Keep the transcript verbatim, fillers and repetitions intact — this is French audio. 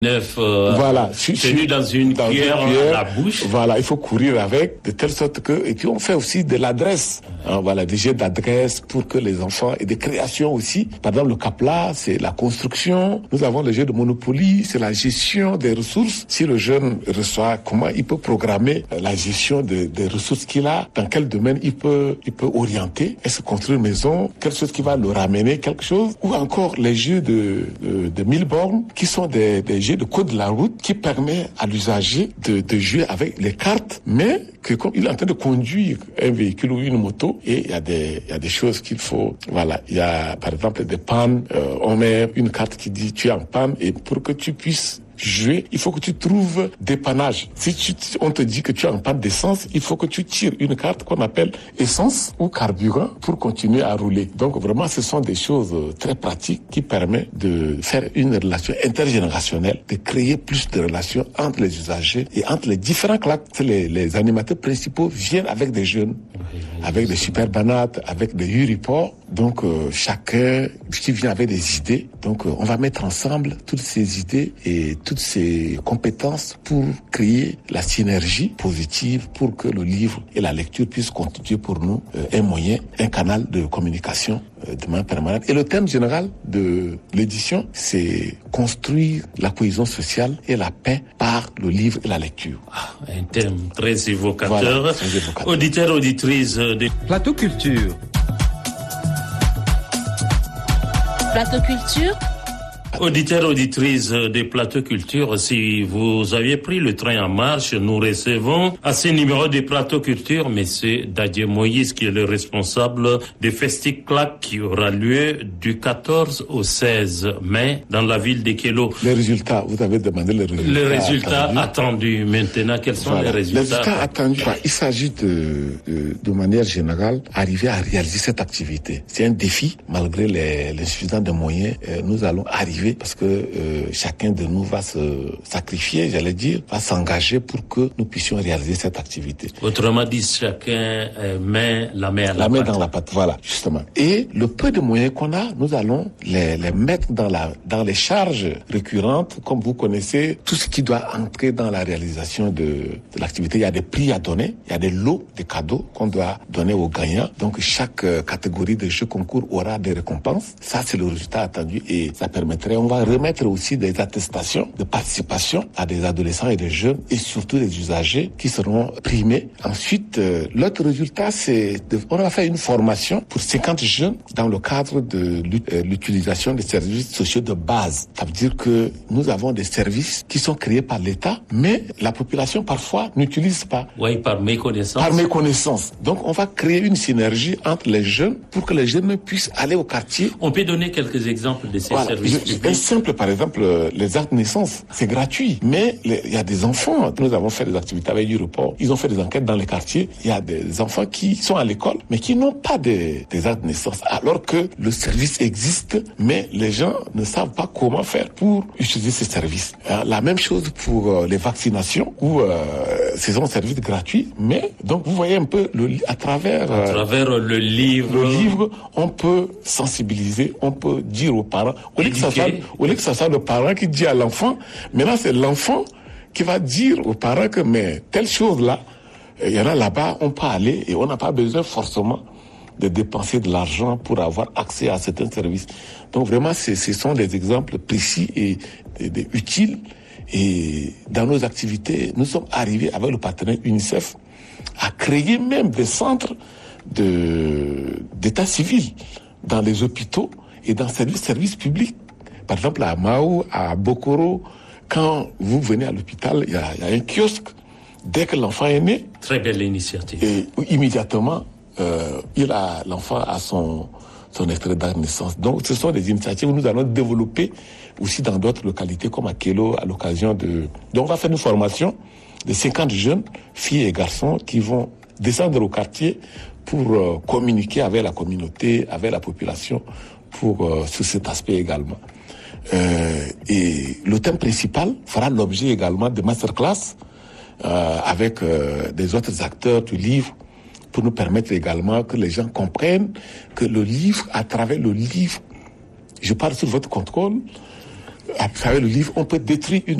Neuf, euh, voilà, tenu dans une dans cuillère, une cuillère à la bouche. Voilà, il faut courir avec, de telle sorte que, et puis on fait aussi de l'adresse, hein, voilà, des jeux d'adresse pour que les enfants, et des créations aussi. Par exemple, le Capla, c'est la construction. Nous avons les jeux de Monopoly, c'est la gestion des ressources. Si le jeune reçoit, comment il peut programmer la gestion de, des ressources qu'il a, dans quel domaine il peut, il peut orienter. Est-ce construire une maison, quelque chose qui va le ramener, quelque chose, ou encore les jeux de, de, de mille bornes, qui sont des, des jeux de code de la route qui permet à l'usager de, de jouer avec les cartes, mais que comme il est en train de conduire un véhicule ou une moto, et il y a des, il y a des choses qu'il faut, voilà, il y a par exemple des pannes, euh, on met une carte qui dit tu es en panne, et pour que tu puisses jouer, il faut que tu trouves dépannage. Si tu, on te dit que tu es en panne d'essence, il faut que tu tires une carte qu'on appelle essence ou carburant pour continuer à rouler. Donc vraiment, ce sont des choses très pratiques qui permettent de faire une relation intergénérationnelle, de créer plus de relations entre les usagers et entre les différents classes. Les, les animateurs principaux viennent avec des jeunes, avec des super banates, avec des huriports. Donc euh, chacun qui vient avec des idées. Donc euh, on va mettre ensemble toutes ces idées et toutes ces compétences pour créer la synergie positive pour que le livre et la lecture puissent constituer pour nous euh, un moyen, un canal de communication euh, de manière permanente. Et le thème général de l'édition, c'est construire la cohésion sociale et la paix par le livre et la lecture. Ah, un thème très évocateur. Voilà, très évocateur. Auditeurs, auditrices de Plateau Culture. Plateau Culture. Auditeurs, auditrices des Plateaux Culture, si vous aviez pris le train en marche, nous recevons à ce numéro des Plateaux Culture M. Dadje Moïse, qui est le responsable des Festiclac qui aura lieu du quatorze au seize mai dans la ville de Kélo. Les résultats, vous avez demandé les résultats. Les résultats attendus. attendus. Maintenant, quels sont voilà. les résultats? Les résultats attendus, il s'agit de, de, de manière générale, arriver à réaliser cette activité. C'est un défi, malgré les, l'insuffisance de moyens, euh, nous allons arriver parce que euh, chacun de nous va se sacrifier, j'allais dire, va s'engager pour que nous puissions réaliser cette activité. Autrement dit, chacun euh, met la main à la, la main pâte. dans la pâte, voilà, justement. Et le peu de moyens qu'on a, nous allons les, les mettre dans la dans les charges récurrentes, comme vous connaissez, tout ce qui doit entrer dans la réalisation de, de l'activité. Il y a des prix à donner, il y a des lots, des cadeaux qu'on doit donner aux gagnants. Donc chaque euh, catégorie de jeux concours aura des récompenses. Ça, c'est le résultat attendu et ça permettrait. On va remettre aussi des attestations de participation à des adolescents et des jeunes et surtout des usagers qui seront primés. Ensuite, euh, l'autre résultat, c'est de, on va faire une formation pour cinquante jeunes dans le cadre de l'utilisation des services sociaux de base. Ça veut dire que nous avons des services qui sont créés par l'État, mais la population parfois n'utilise pas. Oui, par méconnaissance. Par méconnaissance. Donc, on va créer une synergie entre les jeunes pour que les jeunes puissent aller au quartier. On peut donner quelques exemples de ces voilà. services publics. Un simple, par exemple, les actes de naissance, c'est gratuit. Mais il y a des enfants, nous avons fait des activités avec Europort, ils ont fait des enquêtes dans les quartiers. Il y a des enfants qui sont à l'école, mais qui n'ont pas des, des actes de naissance. Alors que le service existe, mais les gens ne savent pas comment faire pour utiliser ces services. La même chose pour les vaccinations, où euh, c'est un service gratuit, mais donc vous voyez un peu le, à travers, à travers euh, le livre, le livre, on peut sensibiliser, on peut dire aux parents, au lieu que ça soit, au lieu que ça soit le parent qui dit à l'enfant, maintenant c'est l'enfant qui va dire aux parents que mais telle chose là, il y en a là-bas, on peut aller et on n'a pas besoin forcément de dépenser de l'argent pour avoir accès à certains services. Donc vraiment, ce sont des exemples précis et, et, et utiles. Et dans nos activités, nous sommes arrivés avec le partenaire UNICEF à créer même des centres de, d'état civil dans les hôpitaux et dans les services publics. Par exemple, à Mao, à Bokoro, quand vous venez à l'hôpital, il y, y a un kiosque. Dès que l'enfant est né, très belle initiative. Et immédiatement, euh, il a l'enfant a son son extrait de naissance. Donc, ce sont des initiatives que nous allons développer aussi dans d'autres localités comme à Kélo à l'occasion de. Donc, on va faire une formation de cinquante jeunes filles et garçons qui vont descendre au quartier pour euh, communiquer avec la communauté, avec la population, pour euh, sur cet aspect également. Euh, et le thème principal fera l'objet également de masterclass euh, avec euh, des autres acteurs du livre pour nous permettre également que les gens comprennent que le livre, à travers le livre, je parle sous votre contrôle, à travers le livre, on peut détruire une